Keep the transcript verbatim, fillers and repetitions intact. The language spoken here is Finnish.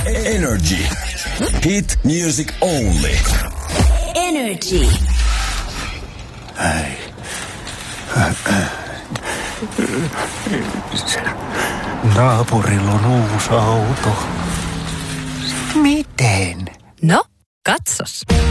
Energy. Hit music only. Energy. Ai. Naapurilla on uusi auto. Miten? No, katsos.